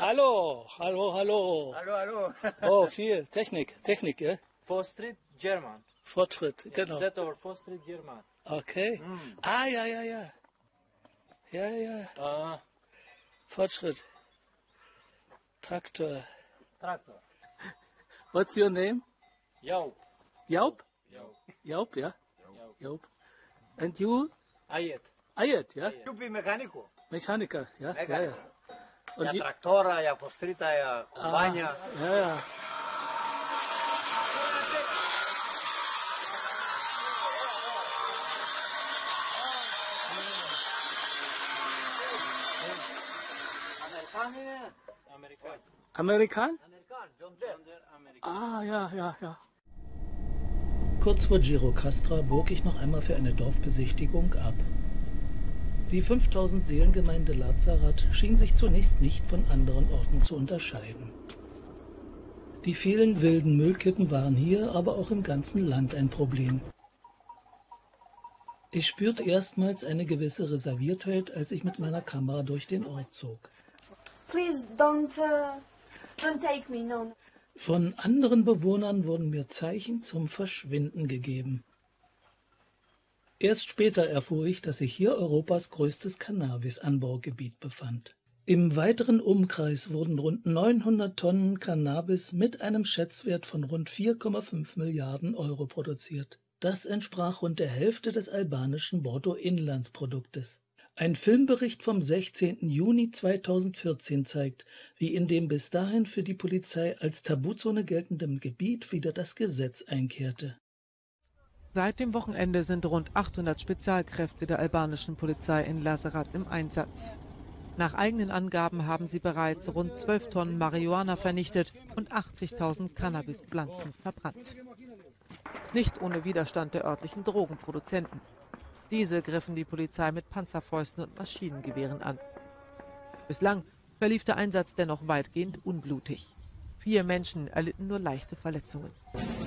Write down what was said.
Hallo, hallo, hallo. Hallo, hallo. Oh, viel Technik, ja? Fortschritt German. Fortschritt, genau. Z over Fortschritt German. Okay. Ah, ja. Ja. Fortschritt. Traktor. Traktor. What's your name? Jaup. Jaup? Jaup. Jaup, ja? Jaup. And you? Ayet. Ayet, ja? Yupi mecánico. Mechaniker, ja? Mecánico. Und Ya tractora, ya postrita, ya compañía. Ja. Amerikan? Ah, ja. Kurz vor Gjirokastra bog ich noch einmal für eine Dorfbesichtigung ab. Die 5000 Seelengemeinde Lazarat schien sich zunächst nicht von anderen Orten zu unterscheiden. Die vielen wilden Müllkippen waren hier, aber auch im ganzen Land ein Problem. Ich spürte erstmals eine gewisse Reserviertheit, als ich mit meiner Kamera durch den Ort zog. Please don't take me, no. Von anderen Bewohnern wurden mir Zeichen zum Verschwinden gegeben. Erst später erfuhr ich, dass sich hier Europas größtes Cannabis-Anbaugebiet befand. Im weiteren Umkreis wurden rund 900 Tonnen Cannabis mit einem Schätzwert von rund 4,5 Milliarden Euro produziert. Das entsprach rund der Hälfte des albanischen Bruttoinlandsproduktes. Ein Filmbericht vom 16. Juni 2014 zeigt, wie in dem bis dahin für die Polizei als Tabuzone geltendem Gebiet wieder das Gesetz einkehrte. Seit dem Wochenende sind rund 800 Spezialkräfte der albanischen Polizei in Lazarat im Einsatz. Nach eigenen Angaben haben sie bereits rund 12 Tonnen Marihuana vernichtet und 80.000 Cannabispflanzen verbrannt. Nicht ohne Widerstand der örtlichen Drogenproduzenten. Diese griffen die Polizei mit Panzerfäusten und Maschinengewehren an. Bislang verlief der Einsatz dennoch weitgehend unblutig. 4 Menschen erlitten nur leichte Verletzungen.